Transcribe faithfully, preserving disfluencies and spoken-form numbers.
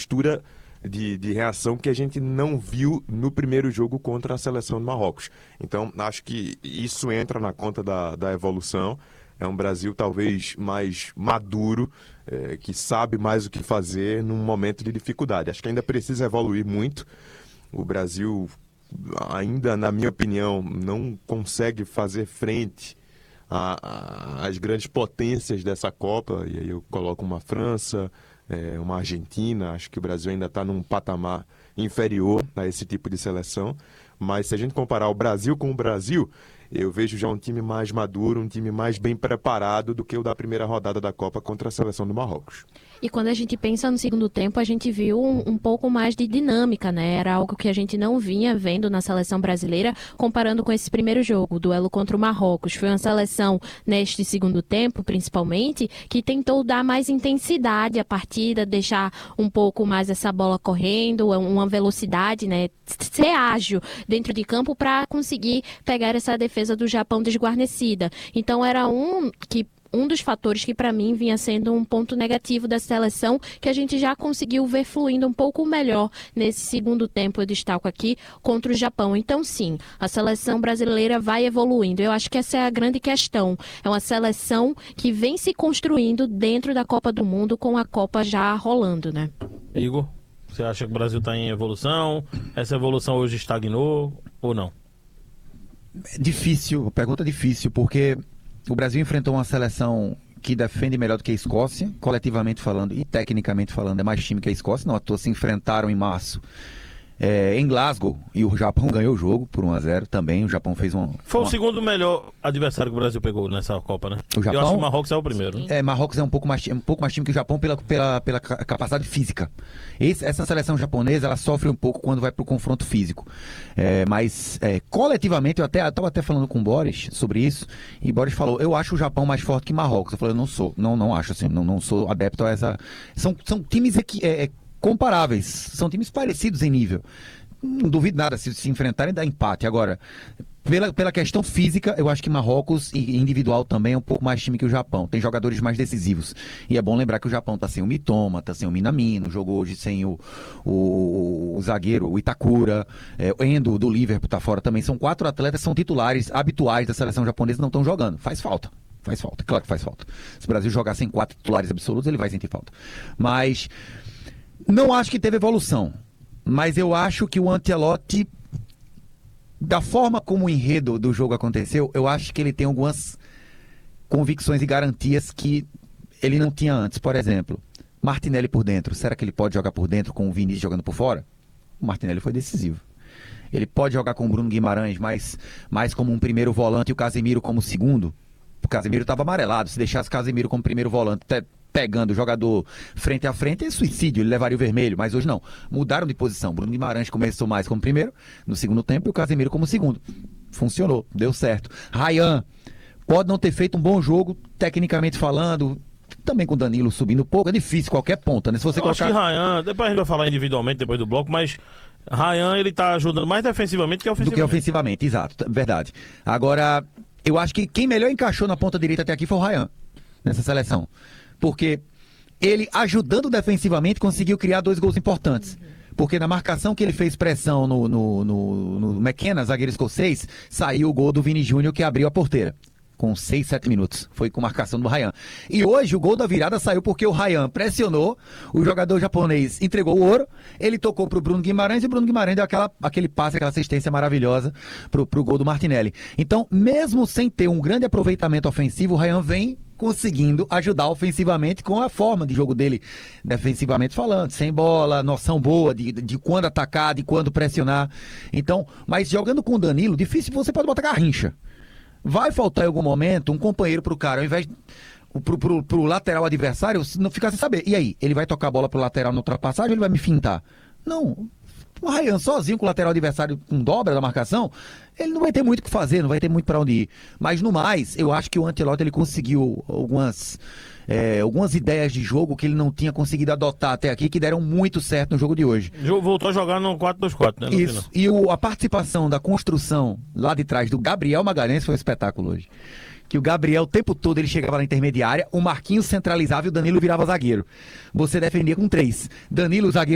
postura de, de reação que a gente não viu no primeiro jogo contra a seleção do Marrocos. Então, acho que isso entra na conta da, da evolução. É um Brasil talvez mais maduro, é, que sabe mais o que fazer num momento de dificuldade. Acho que ainda precisa evoluir muito. O Brasil ainda, na minha opinião, não consegue fazer frente às grandes potências dessa Copa. E aí eu coloco uma França, é, uma Argentina. Acho que o Brasil ainda está num patamar inferior a esse tipo de seleção. Mas se a gente comparar o Brasil com o Brasil, eu vejo já um time mais maduro, um time mais bem preparado do que o da primeira rodada da Copa contra a seleção do Marrocos. E quando a gente pensa no segundo tempo, a gente viu um, um pouco mais de dinâmica, né? Era algo que a gente não vinha vendo na seleção brasileira, comparando com esse primeiro jogo, o duelo contra o Marrocos. Foi uma seleção, neste segundo tempo, principalmente, que tentou dar mais intensidade à partida, deixar um pouco mais essa bola correndo, uma velocidade, né? Ser ágil dentro de campo para conseguir pegar essa defesa do Japão desguarnecida. Então era um que um dos fatores que para mim vinha sendo um ponto negativo da seleção, que a gente já conseguiu ver fluindo um pouco melhor nesse segundo tempo, eu destaco aqui, contra o Japão. Então sim, a seleção brasileira vai evoluindo. Eu acho que essa é a grande questão. É uma seleção que vem se construindo dentro da Copa do Mundo, com a Copa já rolando, né? Igor, você acha que o Brasil está em evolução? Essa evolução hoje estagnou ou não? Difícil, pergunta difícil, porque o Brasil enfrentou uma seleção que defende melhor do que a Escócia, coletivamente falando e tecnicamente falando, é mais time que a Escócia. Não à toa se enfrentaram em março é, em Glasgow, e o Japão ganhou o jogo por um a zero também. O Japão fez um... Foi uma... o segundo melhor adversário que o Brasil pegou nessa Copa, né? O Japão? Eu acho que o Marrocos é o primeiro. Né? É, Marrocos é um pouco mais, um pouco mais time que o Japão pela, pela, pela capacidade física. Esse, essa seleção japonesa, ela sofre um pouco quando vai para o confronto físico. É, mas, é, coletivamente, eu até estava até falando com o Boris sobre isso, e Boris falou, eu acho o Japão mais forte que Marrocos. Eu falei, eu não sou, não, não acho assim, não, não sou adepto a essa... São, são times aqui, é, comparáveis, são times parecidos em nível. Não duvido nada, se se enfrentarem dá empate. Agora, pela, pela questão física, eu acho que Marrocos e individual também é um pouco mais time que o Japão. Tem jogadores mais decisivos. E é bom lembrar que o Japão tá sem o Mitoma, tá sem o Minamino, jogou hoje sem o, o, o zagueiro, o Itakura, é, o Endo do Liverpool tá fora também. São quatro atletas que são titulares habituais da seleção japonesa e não estão jogando. Faz falta. Faz falta, claro que faz falta. Se o Brasil jogar sem quatro titulares absolutos, ele vai sentir falta. Mas não acho que teve evolução. Mas eu acho que o Ancelotti, da forma como o enredo do jogo aconteceu, eu acho que ele tem algumas convicções e garantias que ele não tinha antes. Por exemplo, Martinelli por dentro. Será que ele pode jogar por dentro com o Vinícius jogando por fora? O Martinelli foi decisivo. Ele pode jogar com o Bruno Guimarães, mais, mais como um primeiro volante e o Casemiro como segundo. O Casemiro estava amarelado. Se deixasse o Casemiro como primeiro volante, até pegando o jogador frente a frente, é suicídio, ele levaria o vermelho, mas hoje não. Mudaram de posição. Bruno Guimarães começou mais como primeiro, no segundo tempo, e o Casemiro como segundo. Funcionou, deu certo. Ryan pode não ter feito um bom jogo, tecnicamente falando, também com o Danilo subindo um pouco, é difícil qualquer ponta, né? Se você Eu colocar... acho que Ryan, depois a gente vai falar individualmente depois do bloco, mas Ryan, ele tá ajudando mais defensivamente que ofensivamente. Do que ofensivamente, exato, verdade. Agora, eu acho que quem melhor encaixou na ponta direita até aqui foi o Ryan, nessa seleção. Porque ele, ajudando defensivamente, conseguiu criar dois gols importantes. Porque na marcação que ele fez pressão no, no, no, no McKenna, zagueiro escocês, saiu o gol do Vini Júnior, que abriu a porteira. Com seis, sete minutos. Foi com marcação do Ryan. E hoje o gol da virada saiu porque o Ryan pressionou, o jogador japonês entregou o ouro, ele tocou pro Bruno Guimarães e o Bruno Guimarães deu aquela, aquele passe, aquela assistência maravilhosa pro, pro gol do Martinelli. Então, mesmo sem ter um grande aproveitamento ofensivo, o Ryan vem conseguindo ajudar ofensivamente com a forma de jogo dele, defensivamente falando, sem bola, noção boa de, de quando atacar, de quando pressionar. Então, mas jogando com o Danilo, difícil, você pode botar Garrincha. Vai faltar em algum momento um companheiro pro cara, ao invés de, pro, pro, pro lateral adversário, não ficar sem saber. E aí, ele vai tocar a bola pro lateral na ultrapassagem ou ele vai me fintar? Não. O Ryan sozinho com o lateral adversário com dobra da marcação, ele não vai ter muito o que fazer, não vai ter muito para onde ir. Mas no mais, eu acho que o Ancelotti ele conseguiu algumas, é, algumas ideias de jogo que ele não tinha conseguido adotar até aqui, que deram muito certo no jogo de hoje. Voltou a jogar no quatro dois quatro, né? No Isso. final. E o, a participação da construção lá de trás do Gabriel Magalhães foi um espetáculo hoje. Que o Gabriel, o tempo todo, ele chegava na intermediária, o Marquinhos centralizava e o Danilo virava zagueiro. Você defendia com três. Danilo, zagueiro